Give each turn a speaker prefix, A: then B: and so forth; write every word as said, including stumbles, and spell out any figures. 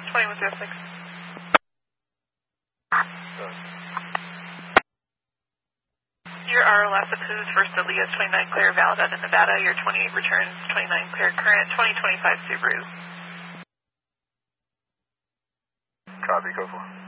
A: twenty-one zero six. Your R O S approved first Elias twenty-nine clear valid out of Nevada. Your twenty-eight returns twenty-nine clear current twenty twenty-five Subaru.
B: Copy, go for.